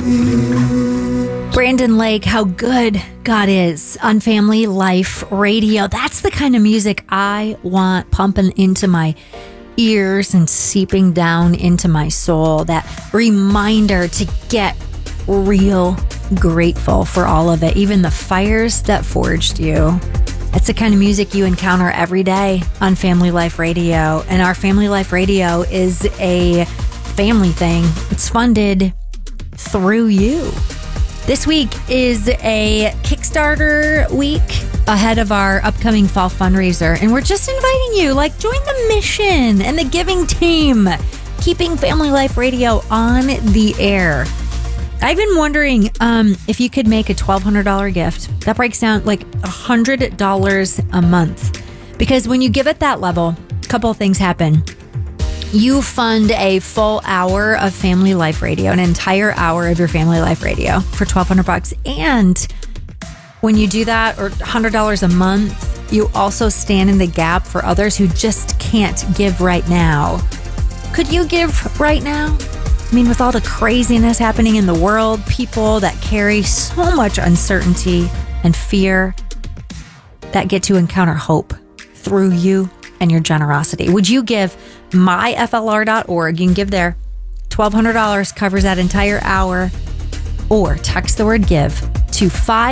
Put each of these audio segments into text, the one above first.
Brandon Lake, How Good God Is on Family Life Radio. That's the kind of music I want pumping into my ears and seeping down into my soul. That reminder to get real grateful for all of it, even the fires that forged you. It's the kind of music you encounter every day on Family Life Radio. And our Family Life Radio is a family thing. It's funded through you. This week is a Kickstarter week ahead of our upcoming fall fundraiser. And we're just inviting you, join the mission and the giving team, keeping Family Life Radio on the air. I've been wondering if you could make a $1,200 gift. That breaks down $100 a month. Because when you give at that level, a couple of things happen. You fund a full hour of Family Life Radio, an entire hour of your Family Life Radio for $1,200. And when you do that, or $100 a month, you also stand in the gap for others who just can't give right now. Could you give right now? I mean, with all the craziness happening in the world, people that carry so much uncertainty and fear that get to encounter hope through you and your generosity. Would you give myflr.org? You can give there. $1,200 covers that entire hour. Or text the word give to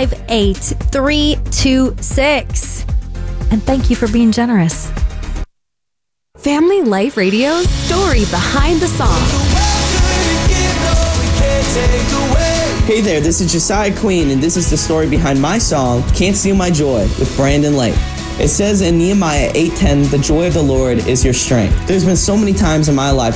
58326. And thank you for being generous. Family Life Radio's story behind the song. Hey there, this is Josiah Queen, and this is the story behind my song, Can't Steal My Joy, with Brandon Lake. It says in Nehemiah 8:10, the joy of the Lord is your strength. There's been so many times in my life